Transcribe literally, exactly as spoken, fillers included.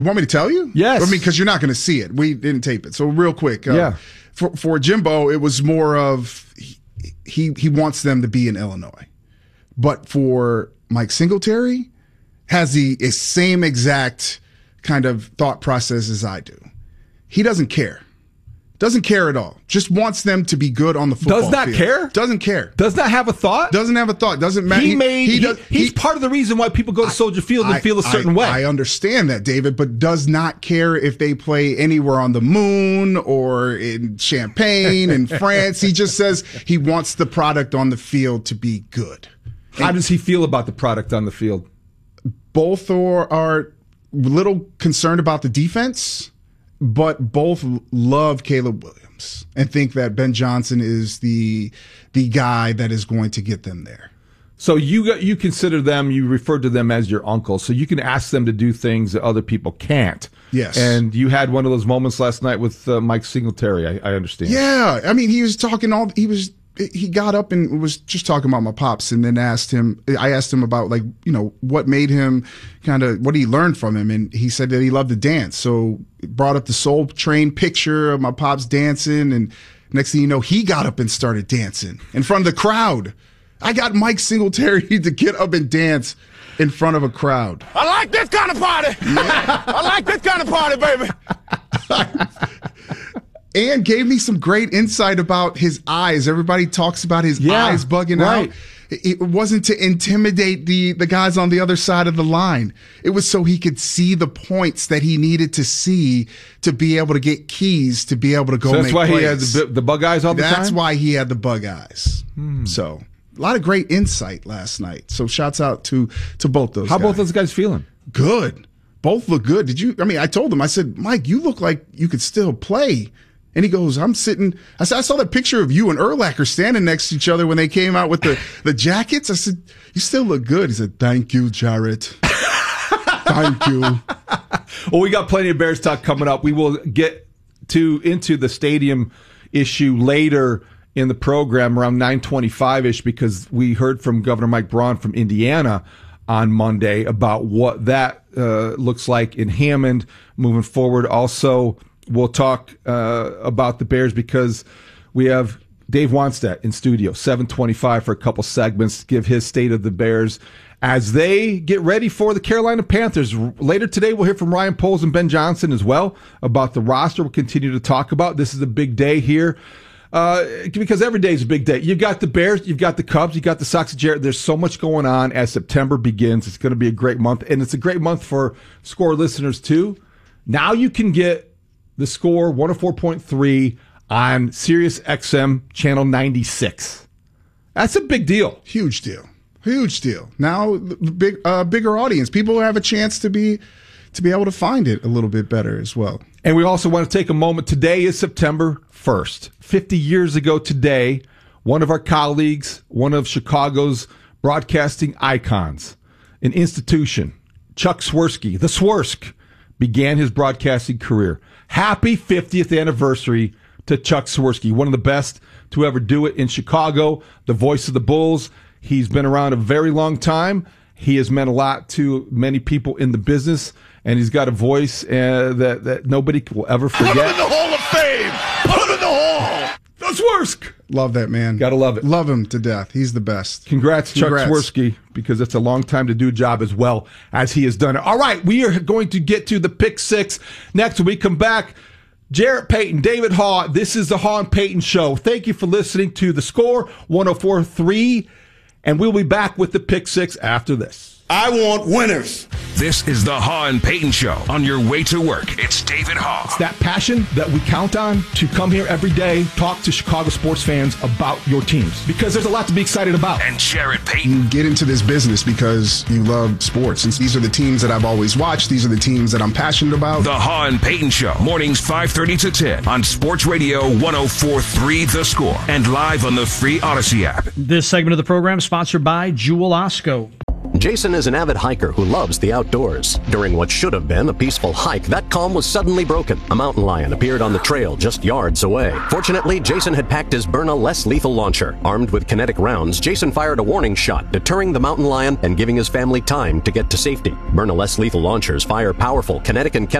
Want me to tell you? Yes. I mean, because you're not going to see it. We didn't tape it. So real quick. Uh, yeah. For, for Jimbo, it was more of he, he he wants them to be in Illinois. But for Mike Singletary, has the same exact kind of thought process as I do. He doesn't care. Doesn't care at all. Just wants them to be good on the football field. Does not field. care? Doesn't care. Does not have a thought? Doesn't have a thought. Doesn't matter. He, he made. He, he does, he's he, part of the reason why people go to Soldier Field and I, feel a certain I, way. I understand that, David, but does not care if they play anywhere on the moon or in Champagne in France. He just says he wants the product on the field to be good. How and does he feel about the product on the field? Both are, are little concerned about the defense, but both love Caleb Williams and think that Ben Johnson is the the guy that is going to get them there. So you got, you consider them, you refer to them as your uncle, so you can ask them to do things that other people can't. Yes. And you had one of those moments last night with uh, Mike Singletary, I, I understand. Yeah. I mean, he was talking all, he was, he got up and was just talking about my pops, and then asked him, I asked him about, like, you know, what made him kind of, what he learned from him. And he said that he loved to dance. So brought up the Soul Train picture of my pops dancing. And next thing you know, he got up and started dancing in front of the crowd. I got Mike Singletary to get up and dance in front of a crowd. I like this kind of party. Yeah. I like this kind of party, baby. And gave me some great insight about his eyes. Everybody talks about his yeah, eyes bugging right. out. It wasn't to intimidate the, the guys on the other side of the line. It was so he could see the points that he needed to see to be able to get keys to be able to go so make that's why plays. he had the, the bug eyes all the that's time? That's why he had the bug eyes. Hmm. So a lot of great insight last night. So shouts out to, to both those How guys. both those guys feeling? Good. Both look good. Did you, I mean, I told him, I said, Mike, you look like you could still play. And he goes, I'm sitting, I said, I saw that picture of you and Urlacher standing next to each other when they came out with the, the jackets. I said, you still look good. He said, thank you, Jarrett. Thank you. Well, we got plenty of Bears talk coming up. We will get to into the stadium issue later in the program around nine twenty-five-ish, because we heard from Governor Mike Braun from Indiana on Monday about what that uh, looks like in Hammond moving forward. Also, we'll talk uh, about the Bears because we have Dave Wannstedt in studio, seven twenty-five for a couple segments to give his state of the Bears as they get ready for the Carolina Panthers. Later today, we'll hear from Ryan Poles and Ben Johnson as well about the roster. We'll continue to talk about. This is a big day here uh, because every day is a big day. You've got the Bears, you've got the Cubs, you've got the Sox. Jared, there's so much going on as September begins. It's going to be a great month, and it's a great month for Score listeners too. Now you can get The Score one oh four point three on Sirius X M channel ninety-six. That's a big deal. Huge deal. Huge deal. Now, the big, uh, bigger audience. People have a chance to be to be able to find it a little bit better as well. And we also want to take a moment. Today is September first. fifty years ago today, one of our colleagues, one of Chicago's broadcasting icons, an institution, Chuck Swirsky, the Swersk, began his broadcasting career. Happy fiftieth anniversary to Chuck Swirsky, one of the best to ever do it in Chicago, the voice of the Bulls. He's been around a very long time. He has meant a lot to many people in the business, and he's got a voice uh, that, that nobody will ever forget. Put him in the Hall of Fame! Put him in the Hall! The Swersk! Love that man. Gotta love it. Love him to death. He's the best. Congrats, Congrats. Chuck Swirsky, because it's a long time to do a job as well as he has done it. All right, we are going to get to the Pick Six next. When we come back, Jarrett Payton, David Haugh, this is the Haugh and Payton Show. Thank you for listening to The Score one oh four point three, and we'll be back with the Pick Six after this. I want winners. This is the Haugh and Payton Show. On your way to work, it's David Haugh. It's that passion that we count on to come here every day, talk to Chicago sports fans about your teams, because there's a lot to be excited about. And Jarrett Payton. You get into this business because you love sports. And these are the teams that I've always watched. These are the teams that I'm passionate about. The Haugh and Payton Show. Mornings five thirty to ten on Sports Radio one oh four point three The Score. And live on the free Odyssey app. This segment of the program is sponsored by Jewel Osco. Jason is an avid hiker who loves the outdoors. During what should have been a peaceful hike, that calm was suddenly broken. A mountain lion appeared on the trail just yards away. Fortunately, Jason had packed his Byrna less lethal launcher. Armed with kinetic rounds, Jason fired a warning shot, deterring the mountain lion and giving his family time to get to safety. Byrna less lethal launchers fire powerful kinetic and chemical